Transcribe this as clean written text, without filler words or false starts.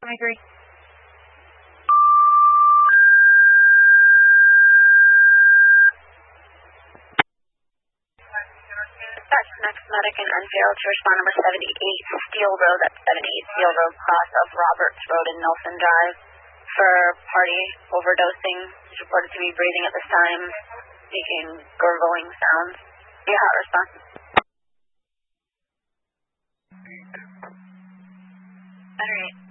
I agree. Dispatch next medic in Enfield to respond number 78 Steel Road, that's 78 Steel Road, cross of Roberts Road and Nelson Drive for party overdosing. He's reported to be breathing at this time, making gurgling sounds. Be a hot response. Alright.